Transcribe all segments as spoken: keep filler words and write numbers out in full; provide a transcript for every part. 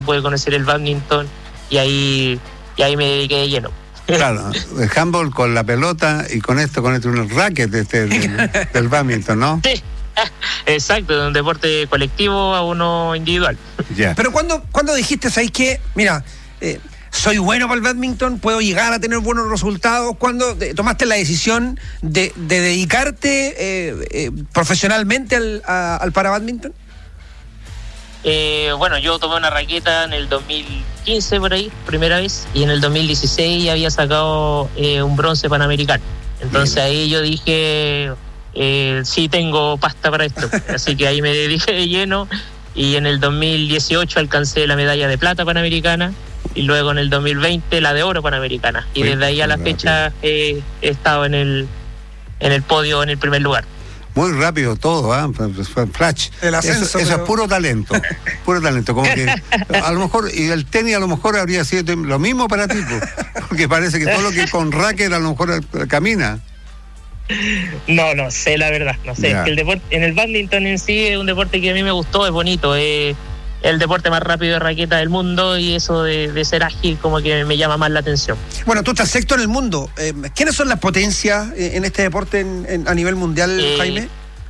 pude conocer el bádminton y ahí, y ahí me dediqué de lleno. Claro, el handball con la pelota y con esto, con este, un racket este, del, del bádminton, ¿no? Sí, exacto, de un deporte colectivo a uno individual. Yeah. Pero cuando, cuando dijiste, ¿sabes qué? Mira, eh, soy bueno para el bádminton, puedo llegar a tener buenos resultados. ¿Cuándo tomaste la decisión de, de dedicarte eh, eh, profesionalmente al, a, al parabádminton? Eh, bueno, yo tomé una raqueta en el dos mil quince por ahí, primera vez, y en el dos mil dieciséis había sacado eh, un bronce panamericano. Entonces Bien. ahí yo dije, eh, sí tengo pasta para esto. Así que ahí me dediqué de lleno y en el dos mil dieciocho alcancé la medalla de plata panamericana y luego en el dos mil veinte la de oro panamericana. Y desde ahí a la fecha eh, he estado en el, en el podio en el primer lugar. Muy rápido todo, ¿eh? Flash. El ascenso, eso, eso pero... es puro talento, puro talento. Como que a lo mejor, y el tenis a lo mejor habría sido lo mismo para ti, porque parece que todo lo que con racket a lo mejor camina. No, no sé la verdad, no sé. Yeah. El deporte, en el bádminton en sí es un deporte que a mí me gustó, es bonito, es el deporte más rápido de raqueta del mundo y eso de, de ser ágil como que me llama más la atención. Bueno, tú estás sexto en el mundo. Eh, ¿Quiénes son las potencias en este deporte en, en, a nivel mundial, eh, Jaime?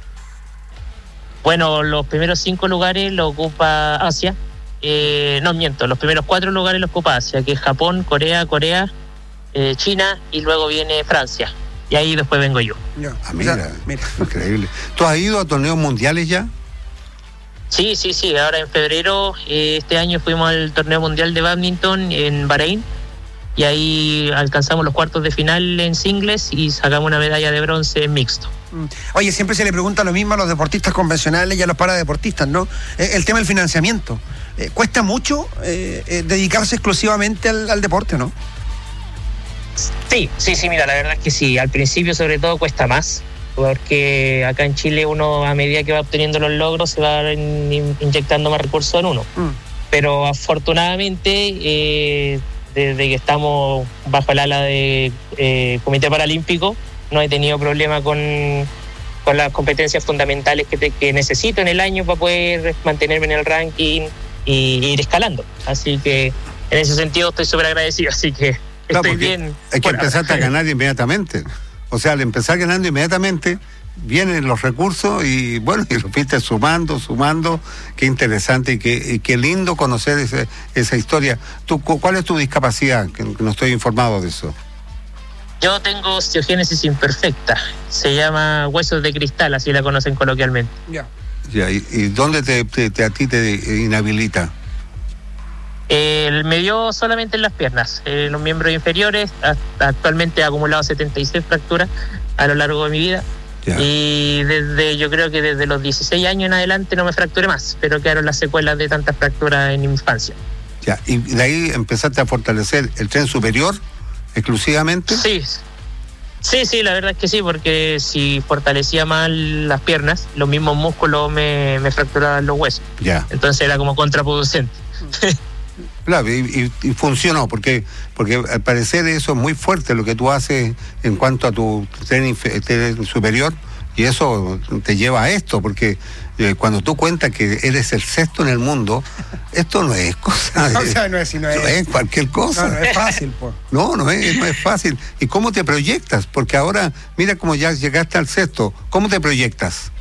Bueno, los primeros cinco lugares lo ocupa Asia. Eh, no, miento, los primeros cuatro lugares los ocupa Asia, que es Japón, Corea, Corea, eh, China y luego viene Francia. Y ahí después vengo yo. Yeah. Ah, mira, mira, increíble. ¿Tú has ido a torneos mundiales ya? Sí, sí, sí. Ahora en febrero, eh, este año fuimos al torneo mundial de bádminton en Bahrein y ahí alcanzamos los cuartos de final en singles y sacamos una medalla de bronce en mixto. Oye, siempre se le pregunta lo mismo a los deportistas convencionales y a los paradeportistas, ¿no? Eh, el tema del financiamiento. Eh, ¿Cuesta mucho eh, eh, dedicarse exclusivamente al, al deporte, no? Sí, sí, sí, mira, la verdad es que sí. Al principio sobre todo cuesta más, porque acá en Chile uno a medida que va obteniendo los logros se va in, inyectando más recursos en uno. Mm. Pero afortunadamente, eh, desde que estamos bajo el ala de eh, Comité Paralímpico, no he tenido problema con, con las competencias fundamentales que, te, que necesito en el año para poder mantenerme en el ranking y, y ir escalando. Así que en ese sentido estoy súper agradecido, así que claro, estoy bien. Hay que empezar a ganar inmediatamente. O sea, al empezar ganando inmediatamente, vienen los recursos y bueno, y lo fuiste sumando, sumando. Qué interesante y qué, y qué lindo conocer ese, esa historia. ¿Tú, ¿Cuál es tu discapacidad? Que no estoy informado de eso. Yo tengo osteogénesis imperfecta. Se llama huesos de cristal, así la conocen coloquialmente. Ya. Ya, ¿y, y dónde te, te, te, a ti te inhabilita? Eh, me dio solamente en las piernas, en eh, los miembros inferiores. Hasta actualmente he acumulado setenta y seis fracturas a lo largo de mi vida. Ya. Y desde, yo creo que desde los dieciséis años en adelante no me fracturé más, pero quedaron las secuelas de tantas fracturas en mi infancia. Ya, y de ahí empezaste a fortalecer el tren superior exclusivamente. Sí, sí, sí, la verdad es que sí, porque si fortalecía mal las piernas, los mismos músculos me, me fracturaban los huesos. Ya. Entonces era como contraproducente. Claro, y, y, y funcionó, porque porque al parecer eso es muy fuerte lo que tú haces en cuanto a tu tren, tren superior, y eso te lleva a esto, porque eh, cuando tú cuentas que eres el sexto en el mundo, esto no es cosa de, o sea, no es, no es, no es cualquier cosa. No, no es fácil, pues. No, no es, no es fácil. ¿Y cómo te proyectas? Porque ahora, mira cómo ya llegaste al sexto, ¿cómo te proyectas?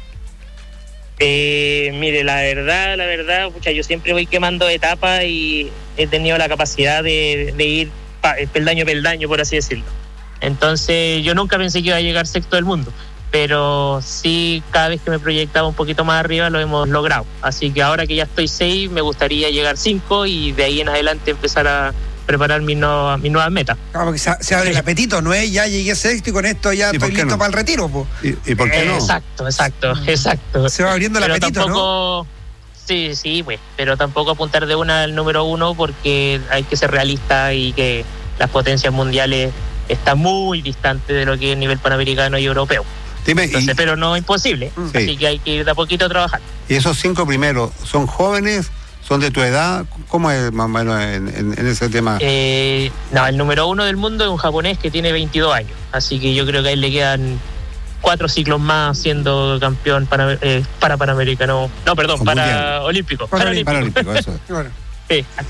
Eh, mire, la verdad, la verdad, pucha, yo siempre voy quemando etapas y he tenido la capacidad de, de ir pa, peldaño a peldaño, por así decirlo. Entonces, yo nunca pensé que iba a llegar sexto del mundo, pero sí, cada vez que me proyectaba un poquito más arriba lo hemos logrado. Así que ahora que ya estoy seis, me gustaría llegar cinco y de ahí en adelante empezar a preparar mis nuevas mi nueva metas. Claro, porque se, se abre sí. el apetito, ¿no es? Ya llegué sexto y con esto ya estoy listo no? para el retiro, pues. ¿Y, ¿Y por qué no? Exacto, exacto, exacto. Se va abriendo el pero apetito, tampoco, ¿no? Sí, sí, pues, pero tampoco apuntar de una al número uno porque hay que ser realista y que las potencias mundiales están muy distantes de lo que es el nivel panamericano y europeo. Dime, Entonces, y... pero no imposible, sí. Así que hay que ir de a poquito a trabajar. ¿Y esos cinco primeros son jóvenes? ¿Son de tu edad? ¿Cómo es más o menos en, en, en ese tema? Eh, no, el número uno del mundo es un japonés que tiene veintidós años, así que yo creo que a él le quedan cuatro ciclos más siendo campeón para, eh, para panamericano, no, perdón, para olímpico. Paralímpico, eso. Bueno. Sí.